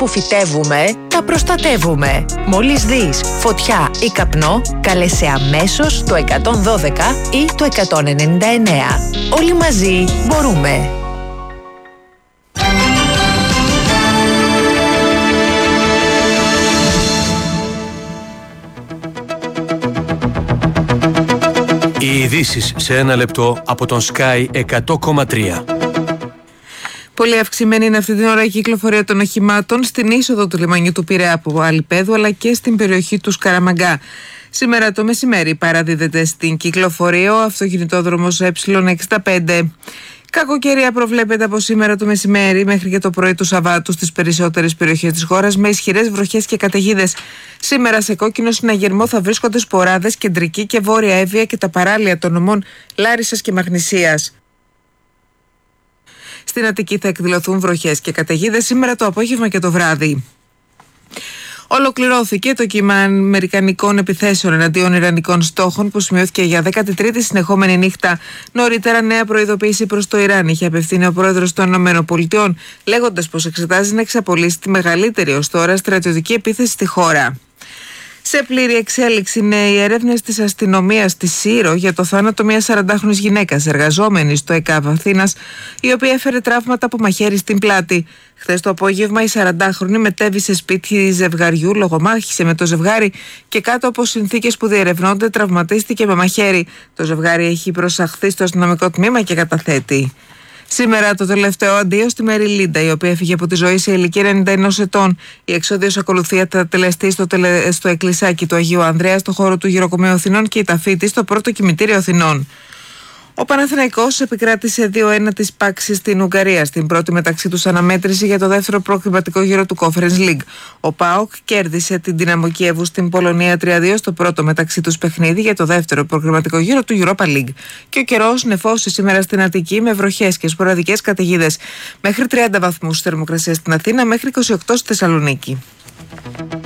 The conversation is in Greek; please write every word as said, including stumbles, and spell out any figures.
που φυτεύουμε, τα προστατεύουμε. Μόλις δεις φωτιά ή καπνό, καλέσαι αμέσως το εκατόν δώδεκα ή το εκατόν ενενήντα εννέα. Όλοι μαζί μπορούμε. Οι ειδήσεις σε ένα λεπτό από τον Sky εκατό κόμμα τρία. Πολύ αυξημένη είναι αυτή την ώρα η κυκλοφορία των οχημάτων στην είσοδο του λιμανιού του Πειραιά από Αλιπέδου αλλά και στην περιοχή του Σκαραμαγκά. Σήμερα το μεσημέρι παραδίδεται στην κυκλοφορία ο αυτοκινητόδρομος Ε εξήντα πέντε. Κακοκαιρία προβλέπεται από σήμερα το μεσημέρι μέχρι και το πρωί του Σαββάτου στις περισσότερες περιοχές της χώρας με ισχυρές βροχές και καταιγίδες. Σήμερα σε κόκκινο συναγερμό θα βρίσκονται σποράδες, κεντρική και βόρεια Εύβοια και τα παράλια των νομών Λάρισσας και Μαγνησίας. Στην Αττική θα εκδηλωθούν βροχές και καταιγίδες σήμερα το απόγευμα και το βράδυ. Ολοκληρώθηκε το κύμα αμερικανικών επιθέσεων εναντίον ιρανικών στόχων που σημειώθηκε για δέκατη τρίτη συνεχόμενη νύχτα. Νωρίτερα, νέα προειδοποίηση προς το Ιράν είχε απευθύνει ο πρόεδρος των ΗΠΑ, λέγοντας πως εξετάζει να εξαπολύσει τη μεγαλύτερη ως τώρα στρατιωτική επίθεση στη χώρα. Σε πλήρη εξέλιξη είναι οι έρευνες της αστυνομίας της Σύρο για το θάνατο μιας σαραντάχρονης γυναίκας εργαζόμενης στο ΕΚΑΒ Αθήνας, η οποία έφερε τραύματα από μαχαίρι στην πλάτη. Χθες το απόγευμα η σαραντάχρονη μετέβη σπίτι ζευγαριού, λογομάχησε με το ζευγάρι και κάτω από συνθήκες που διερευνώνται τραυματίστηκε με μαχαίρι. Το ζευγάρι έχει προσαχθεί στο αστυνομικό τμήμα και καταθέτει. Σήμερα το τελευταίο αντίο στη Μέρη Λίντα, η οποία έφυγε από τη ζωή σε ηλικία ενενήντα ενός ετών. Η εξόδιος ακολουθία θα τελεστεί στο, τελε... στο εκκλησάκι του Αγίου Ανδρέα, στο χώρο του Γυροκομείου Αθηνών, και η ταφή της στο πρώτο κημητήριο Αθηνών. Ο Παναθηναϊκός επικράτησε δύο ένα της Πάξη στην Ουγγαρία, στην πρώτη μεταξύ τους αναμέτρηση για το δεύτερο προκριματικό γύρο του Conference League. Ο ΠΑΟΚ κέρδισε την Δυναμό Κιέβου στην Πολωνία τρία δύο στο πρώτο μεταξύ τους παιχνίδι για το δεύτερο προκριματικό γύρο του Europa League. Και ο καιρός νεφώσει σήμερα στην Αττική με βροχές και σποραδικές καταιγίδες. Μέχρι τριάντα βαθμούς θερμοκρασία στην Αθήνα, μέχρι είκοσι οκτώ στη Θεσσαλονίκη.